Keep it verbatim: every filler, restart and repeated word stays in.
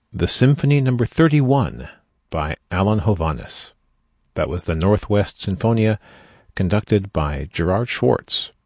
the Symphony Number thirty-one by Alan Hovhaness. That was the Northwest Sinfonia, conducted by Gerard Schwartz.